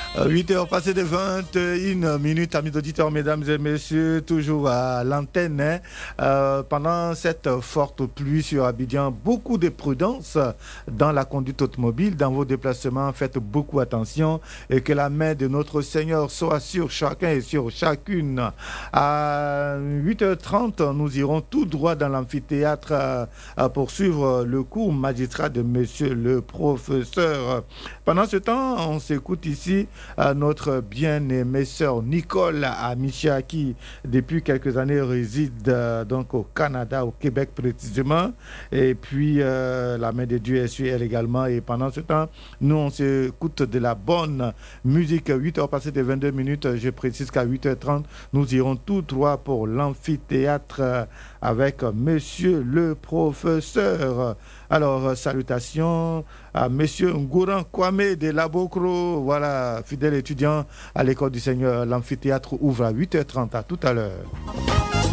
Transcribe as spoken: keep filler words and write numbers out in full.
huit heures passées de vingt et une minutes, amis auditeurs, mesdames et messieurs, toujours à l'antenne. Hein. Euh, pendant cette forte pluie sur Abidjan, beaucoup de prudence dans la conduite automobile, dans vos déplacements. Faites beaucoup attention et que la main de notre Seigneur soit sur chacun et sur chacune. À huit heures trente, nous irons tout droit dans l'amphithéâtre à, à poursuivre le cours magistral de monsieur le professeur. Pendant ce temps, on s'écoute ici à notre bien-aimée sœur Nicole Amicia qui, depuis quelques années, réside euh, donc au Canada, au Québec précisément. Et puis, euh, la main de Dieu est sur elle également. Et pendant ce temps, nous, on s'écoute de la bonne musique. huit heures passées de vingt-deux minutes. Je précise qu'à huit heures trente, nous irons tous trois pour l'amphithéâtre avec monsieur le professeur. Alors, salutations à monsieur Ngouran Kwame de Labokro, voilà, fidèle étudiant à l'école du Seigneur. L'amphithéâtre ouvre à huit heures trente. À tout à l'heure.